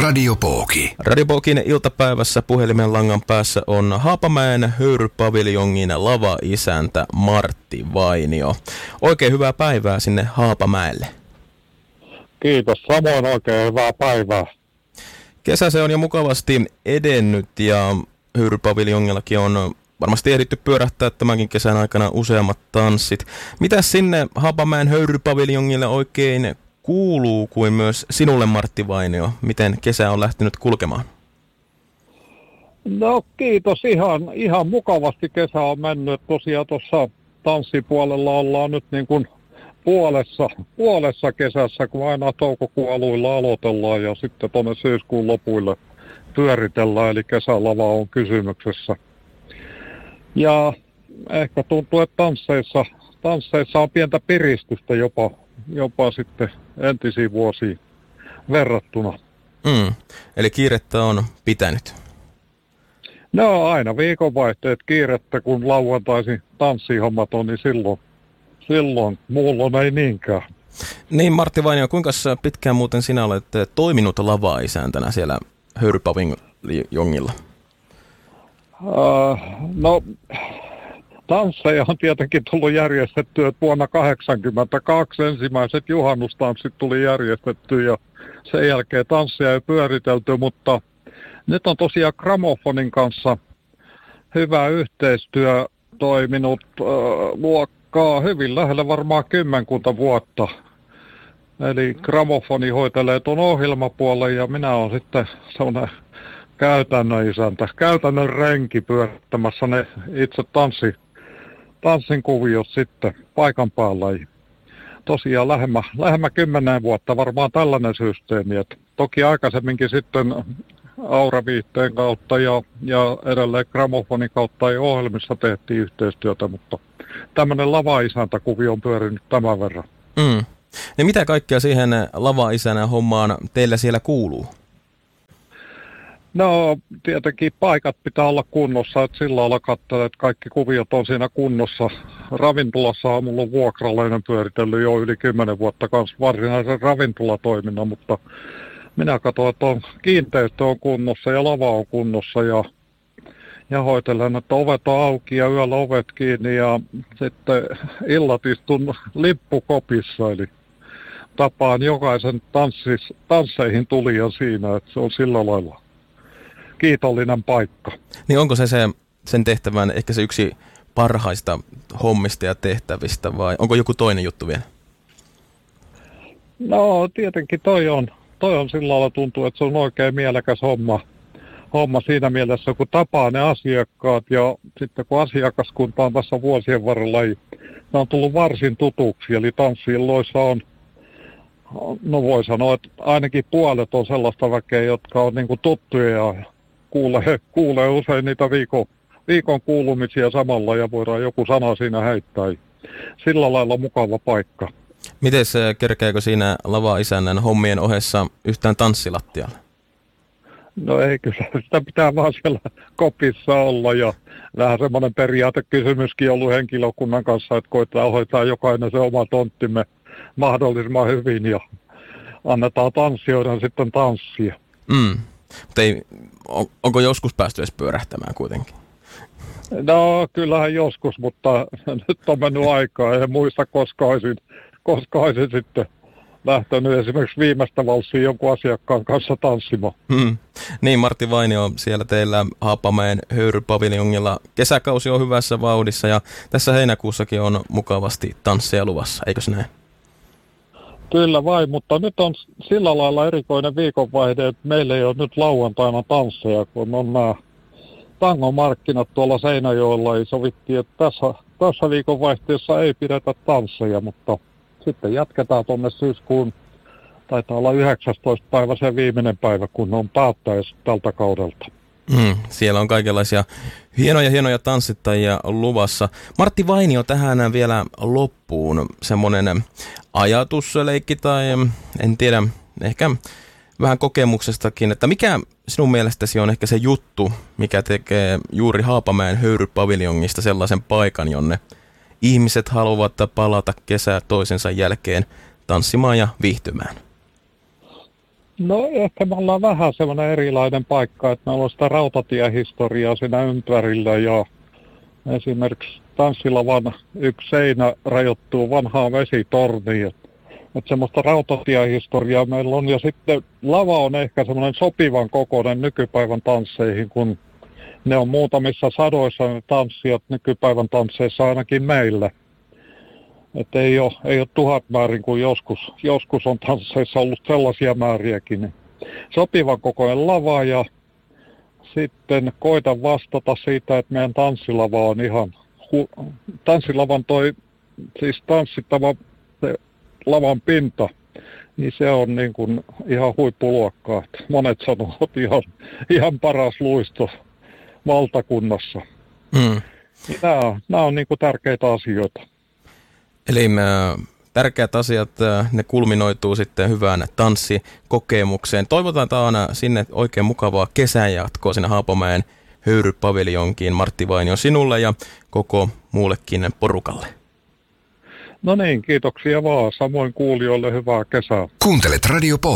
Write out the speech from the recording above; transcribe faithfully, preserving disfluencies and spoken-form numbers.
Radio Pooki. Radio Pookin iltapäivässä puhelimen langan päässä on Haapamäen höyrypaviljongin lava-isäntä Martti Vainio. Oikein hyvää päivää sinne Haapamäelle. Kiitos, samoin oikein hyvää päivää. Kesä se on jo mukavasti edennyt ja höyrypaviljongillakin on varmasti ehditty pyörähtää tämänkin kesän aikana useammat tanssit. Mitä sinne Haapamäen höyrypaviljongille oikein kuuluu kuin myös sinulle, Martti Vainio? Miten kesä on lähtenyt kulkemaan? No kiitos, ihan, ihan mukavasti kesä on mennyt. Tosiaan tuossa tanssipuolella ollaan nyt niin kuin puolessa, puolessa kesässä, kun aina toukokuun aluilla aloitellaan ja sitten tuonne syyskuun lopuille pyöritellään, eli kesälava on kysymyksessä. Ja ehkä tuntuu, että tansseissa, tansseissa on pientä piristystä jopa, jopa sitten entisiin vuosiin verrattuna. Mm. Eli kiirettä on pitänyt? No aina viikonvaihteet kiirettä, kun lauantaisin tanssihommat on, niin silloin, silloin muulloin ei niinkään. Niin, Martti Vainio, kuinka pitkään muuten sinä olet toiminut lava-isäntänä siellä höyrypaviljongilla? Uh, no, tansseja on tietenkin tullut järjestettyä, että vuonna kahdeksankymmentäkaksi ensimmäiset juhannustanssit tuli järjestetty ja sen jälkeen tansseja ei pyöritelty, mutta nyt on tosiaan gramofonin kanssa hyvä yhteistyö toiminut uh, luokkaa hyvin lähellä varmaan kymmenkunta vuotta. Eli gramofoni hoitelee tuon ohjelmapuolen ja minä olen sitten sellainen käytännön isäntä, käytännön renki pyörittämässä ne itse tanssi, tanssin kuviot sitten paikan päällä. Tosiaan lähemmä, lähemmä kymmenen vuotta varmaan tällainen systeemi. Et toki aikaisemminkin sitten Aura-viihteen kautta ja, ja edelleen gramofonin kautta ja ohjelmissa tehtiin yhteistyötä, mutta tämmöinen lava-isäntäkuvi on pyörinyt tämän verran. Mm. Ja mitä kaikkea siihen lava-isänä hommaan teillä siellä kuuluu? No tietenkin paikat pitää olla kunnossa, että sillä lailla katsotaan, että kaikki kuviot on siinä kunnossa. Ravintolassa on mulla vuokralainen pyöritellyt jo yli kymmenen vuotta kanssa varsinaisen ravintolatoiminnan, mutta minä katson, että on, kiinteistö on kunnossa ja lava on kunnossa ja, ja hoitelen, että ovet on auki ja yöllä ovet kiinni ja sitten illat istun lippukopissa, eli tapaan jokaisen tanssis, tansseihin tulijan siinä, että se on sillä lailla kiitollinen paikka. Niin onko se, se sen tehtävän ehkä se yksi parhaista hommista ja tehtävistä vai onko joku toinen juttu vielä? No tietenkin toi on, toi on sillä lailla tuntuu, että se on oikein mielekäs homma, homma siinä mielessä, kun tapaa ne asiakkaat ja sitten kun asiakaskunta on tässä vuosien varrella, ne on tullut varsin tutuksi, eli tanssiilloissa on, no voi sanoa, että ainakin puolet on sellaista väkeä, jotka on niinku tuttuja ja kuulee, kuulee usein niitä viikon, viikon kuulumisia samalla ja voidaan joku sana siinä heittää. Sillä lailla mukava paikka. Miten se kerkeekö siinä lava-isännän hommien ohessa yhtään tanssilattialle? No ei kyllä, sitä pitää vaan siellä kopissa olla ja vähän semmoinen periaatekysymyskin ollut henkilökunnan kanssa, että koittaa hoitaa jokainen se oma tonttimme mahdollisimman hyvin ja annetaan tanssijoiden sitten tanssia. Mm. Mutta ei, on, onko joskus päästy edes pyörähtämään kuitenkin? No kyllähän joskus, mutta nyt on mennyt aikaa. En muista, koska olisin, koska olisin sitten lähtenyt esimerkiksi viimeistä valssia jonkun asiakkaan kanssa tanssimaan. Mm. Niin, Martti Vainio, siellä teillä Haapamäen höyrypaviljongilla kesäkausi on hyvässä vauhdissa ja tässä heinäkuussakin on mukavasti tansseja luvassa, eikö se näin? Kyllä vain, mutta nyt on sillä lailla erikoinen viikonvaihde, että meillä ei ole nyt lauantaina tansseja, kun on nämä tangomarkkinat tuolla Seinäjoella, ja sovittiin, että tässä, tässä viikonvaihteessa ei pidetä tansseja, mutta sitten jatketaan tuonne syyskuun, taitaa olla yhdeksästoista päivä se viimeinen päivä, kun on päättäessä tältä kaudelta. Mm, siellä on kaikenlaisia hienoja, hienoja tanssittajia luvassa. Martti Vainio, tähän vielä loppuun semmoinen ajatusleikki tai en tiedä, ehkä vähän kokemuksestakin, että mikä sinun mielestäsi on ehkä se juttu, mikä tekee juuri Haapamäen höyrypaviljongista sellaisen paikan, jonne ihmiset haluavat palata kesää toisensa jälkeen tanssimaan ja viihtymään? No ehkä me ollaan vähän semmoinen erilainen paikka, että meillä on sitä rautatiehistoriaa siinä ympärillä ja esimerkiksi tanssilavan yksi seinä rajoittuu vanhaan vesitorniin. Että semmoista rautatiehistoriaa meillä on ja sitten lava on ehkä semmoinen sopivan kokoinen nykypäivän tansseihin, kun ne on muutamissa sadoissa ne tanssijat nykypäivän tansseissa ainakin meillä. Että ei ole, ei ole tuhat määrin kuin joskus, joskus on tansseissa ollut sellaisia määriäkin. Niin sopivan kokoinen lava ja sitten koitan vastata siitä, että meidän tanssilava on ihan, hu- tanssilavan toi, siis tanssittava se lavan pinta, niin se on niin kuin ihan huippuluokkaa. Monet sanovat ihan, ihan paras luisto valtakunnassa. Mm. Nämä, nämä on niin kuin tärkeitä asioita. Eli me, tärkeät asiat, ne kulminoituu sitten hyvään tanssikokemukseen. Toivotaan sinne oikein mukavaa kesän jatkoa sinne Haapamäen höyrypaviljonkiin. Martti Vainio sinulle ja koko muullekin porukalle. No niin, kiitoksia vaan. Samoin kuulijoille hyvää kesää. Kuuntelet Radio Pohjola.